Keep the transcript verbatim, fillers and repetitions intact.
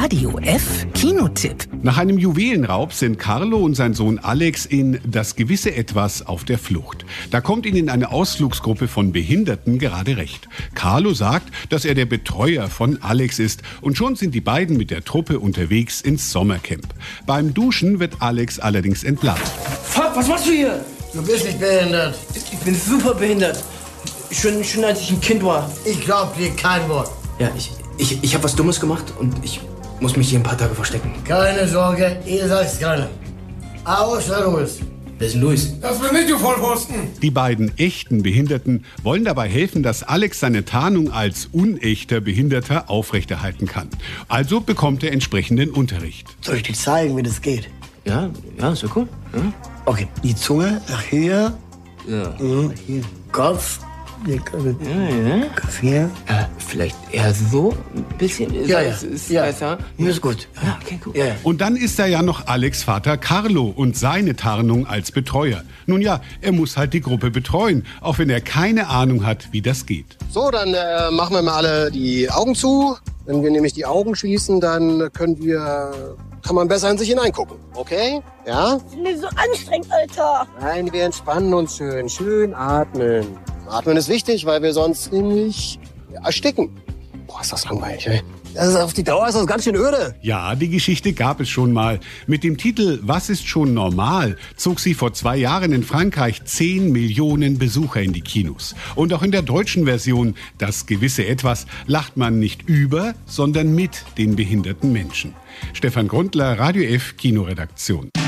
Radio F Kinotipp. Nach einem Juwelenraub sind Carlo und sein Sohn Alex in Das gewisse Etwas auf der Flucht. Da kommt ihnen eine Ausflugsgruppe von Behinderten gerade recht. Carlo sagt, dass er der Betreuer von Alex ist und schon sind die beiden mit der Truppe unterwegs ins Sommercamp. Beim Duschen wird Alex allerdings entlarvt. Fuck, was machst du hier? Du bist nicht behindert. Ich bin super behindert. Schon, schon als ich ein Kind war. Ich glaub dir kein Wort. Ja, ich, ich, ich habe was Dummes gemacht und ich muss mich hier ein paar Tage verstecken. Keine Sorge, ihr seid's keine. Außer Louis. Wer ist denn Luis? Das bin ich, du Vollpfosten. Die beiden echten Behinderten wollen dabei helfen, dass Alex seine Tarnung als unechter Behinderter aufrechterhalten kann. Also bekommt er entsprechenden Unterricht. Soll ich dir zeigen, wie das geht? Ja, ja, ist ja cool. Ja. Okay, die Zunge nach hier. Ja. Mhm, hier. Kopf. Hier, Kopf. Ja, ja. Kopf hier. Äh, vielleicht eher so ein bisschen. Ist, Ja, ja. Ist, ist ja. besser. Hier ist gut. Ja, okay, gut. Ja, ja. Und dann ist da ja noch Alex' Vater Carlo und seine Tarnung als Betreuer. Nun ja, er muss halt die Gruppe betreuen, auch wenn er keine Ahnung hat, wie das geht. So, dann äh, machen wir mal alle die Augen zu. Wenn wir nämlich die Augen schließen, dann können wir, kann man besser in sich hineingucken. Okay? Ja? Das ist mir so anstrengend, Alter. Nein, wir entspannen uns schön. Schön atmen. Atmen ist wichtig, weil wir sonst nämlich ersticken. Boah, ist das langweilig, ey. Das ist auf die Dauer ist das ganz schön öde. Ja, die Geschichte gab es schon mal. Mit dem Titel Was ist schon normal zog sie vor zwei Jahren in Frankreich zehn Millionen Besucher in die Kinos. Und auch in der deutschen Version Das gewisse Etwas lacht man nicht über, sondern mit den behinderten Menschen. Stefan Grundler, Radio F Kinoredaktion.